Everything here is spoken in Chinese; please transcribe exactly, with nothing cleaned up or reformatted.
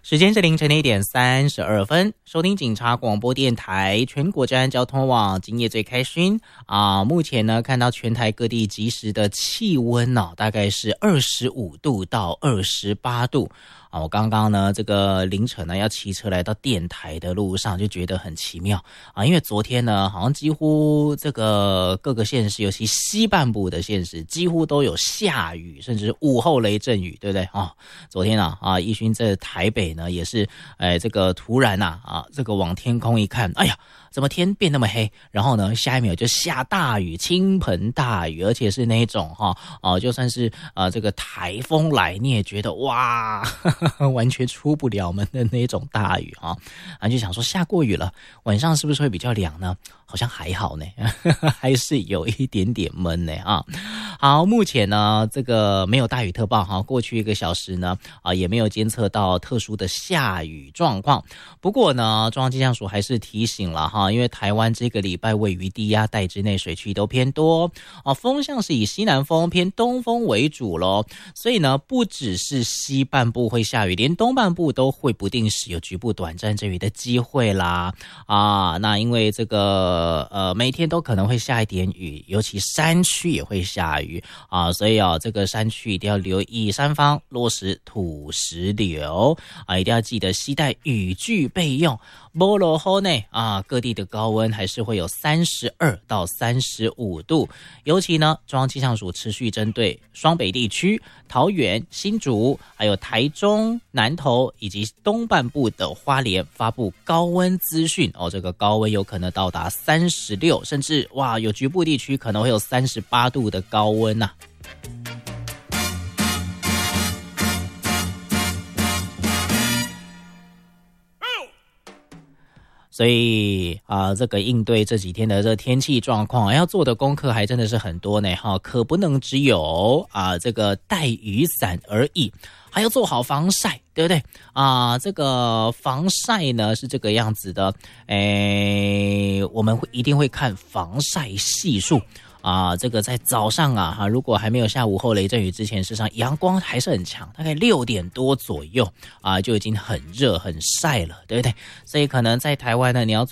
时间是凌晨的一点三十二分，收听警察广播电台全国治安交通网，今夜最开心啊！目前呢，看到全台各地即时的气温呢、哦，大概是二十五度到二十八度。啊，我刚刚呢，这个凌晨呢要骑车来到电台的路上，就觉得很奇妙啊，因为昨天呢，好像几乎这个各个县市，尤其西半部的县市，几乎都有下雨，甚至午后雷阵雨，对不对啊、哦？昨天啊啊，义勋在台北呢也是，哎，这个突然呐 啊, 啊，这个往天空一看，哎呀。怎么天变那么黑？然后呢，下一秒就下大雨，倾盆大雨，而且是那种哈哦、啊，就算是呃这个台风来，你也觉得哇，呵呵完全出不了门的那种大雨啊！啊，就想说下过雨了，晚上是不是会比较凉呢？好像还好呢，呵呵还是有一点点闷呢啊。好，目前呢这个没有大雨特报哈，过去一个小时呢啊也没有监测到特殊的下雨状况。不过呢，中央气象署还是提醒了哈。因为台湾这个礼拜位于低压带之内，水汽都偏多哦，风向是以西南风偏东风为主咯，所以呢，不只是西半部会下雨，连东半部都会不定时有局部短暂阵雨的机会啦啊。那因为这个呃每天都可能会下一点雨，尤其山区也会下雨啊，所以啊，这个山区一定要留意山方落实土石流啊，一定要记得携带雨具备用。没落后呢啊，各地的高温还是会有三十二到三十五度，尤其呢，中央气象署持续针对双北地区、桃园、新竹，还有台中、南投以及东半部的花莲发布高温资讯哦，这个高温有可能到达三十六，甚至哇，有局部地区可能会有三十八度的高温呐、啊。所以啊、呃，这个应对这几天的这天气状况，要做的功课还真的是很多呢，哈，可不能只有啊、呃、这个带雨伞而已，还要做好防晒，对不对啊、呃？这个防晒呢是这个样子的，诶，我们会一定会看防晒系数。啊，这个在早上啊，哈，如果还没有下午后雷阵雨之前，事实上阳光还是很强，大概六点多左右啊，就已经很热很晒了，对不对？所以可能在台湾呢，你要